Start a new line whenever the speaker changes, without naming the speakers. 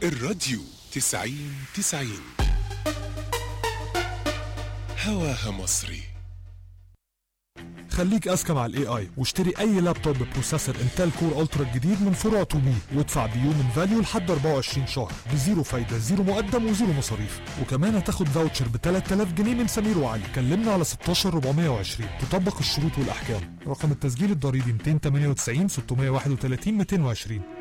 الراديو 90 هواها مصري.
خليك اذكى مع الاي اي واشتري اي لابتوب ببروسيسور انتل كور الترا الجديد من فروع تومي وادفع بيومن فاليو لحد 24 شهر بزيرو فايده، زيرو مقدم وزيرو مصاريف، وكمان هتاخد فاوتشر ب 3000 جنيه من سمير وعلي. كلمنا على 16420. تطبق الشروط والاحكام. رقم التسجيل الضريبي 298 631 220.